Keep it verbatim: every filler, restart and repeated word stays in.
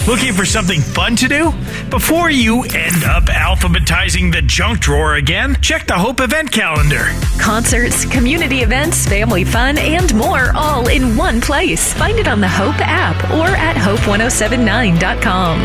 Looking for something fun to do? Before you end up alphabetizing the junk drawer again, check the Hope event calendar. Concerts, community events, family fun, and more all in one place. Find it on the Hope app or at hope ten seventy-nine dot com.